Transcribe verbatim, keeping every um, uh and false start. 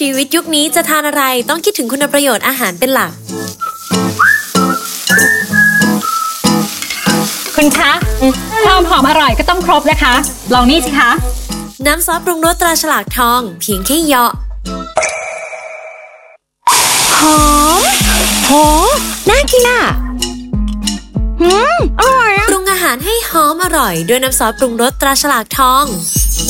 ชีวิตยุคนี้จะทานอะไรต้องคิดถึงคุณประโยชน์อาหารเป็นหลักคุณคะความหอมอร่อยก็ต้องครบนะคะลองนี่สิคะน้ำซอสปรุงรสตราฉลากทองเพียงแค่เหยาะหอมโหน่ากินอ่ะอืมอร่อยอ่ะปรุงอาหารให้หอมอร่อยด้วยน้ำซอสปรุงรสตราฉลากทอง